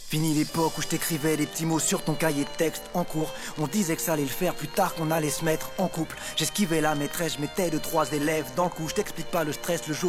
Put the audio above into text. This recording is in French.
Fini l'époque où je t'écrivais des petits mots sur ton cahier de texte en cours. On disait que ça allait le faire plus tard, qu'on allait se mettre en couple. J'esquivais la maîtresse, je mettais 2-3 élèves dans le coup. Je t'explique pas le stress le jour